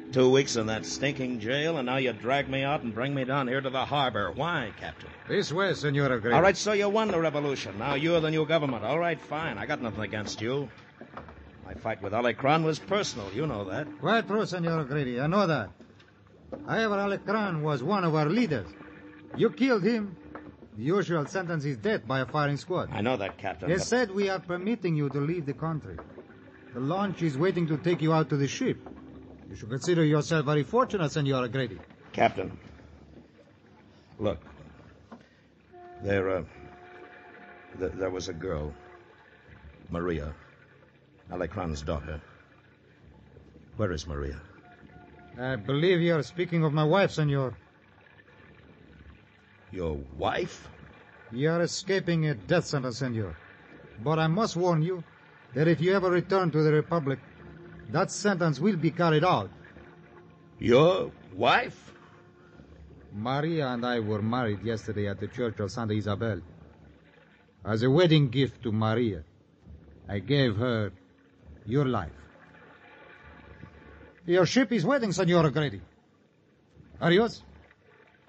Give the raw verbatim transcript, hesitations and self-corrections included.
Two weeks in that stinking jail, and now you drag me out and bring me down here to the harbor. Why, Captain? This way, Senor O'Grady. All right, so you won the revolution. Now you're the new government. All right, fine. I got nothing against you. My fight with Alecran was personal. You know that. Quite true, Senor O'Grady. I know that. However, Alecran was one of our leaders. You killed him. The usual sentence is death by a firing squad. I know that, Captain. They but... said we are permitting you to leave the country. The launch is waiting to take you out to the ship. You should consider yourself very fortunate, Senor O'Grady. Captain, look. There, uh... Th- there was a girl. Maria. Alecran's daughter. Where is Maria? I believe you are speaking of my wife, Senor. Your wife? You are escaping a death sentence, Senor. But I must warn you that if you ever return to the Republic, that sentence will be carried out. Your wife? Maria and I were married yesterday at the Church of Santa Isabel. As a wedding gift to Maria, I gave her your life. Your ship is waiting, Senor O'Grady. Adios.